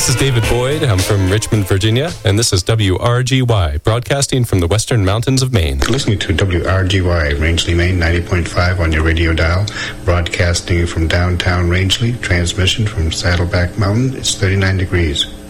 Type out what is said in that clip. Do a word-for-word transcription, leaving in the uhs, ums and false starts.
This is David Boyd. I'm from Richmond, Virginia, and this is W R G Y, broadcasting from the Western Mountains of Maine. Listening to W R G Y, Rangeley, Maine, ninety point five on your radio dial, broadcasting from downtown Rangeley, transmission from Saddleback Mountain. It's thirty-nine degrees.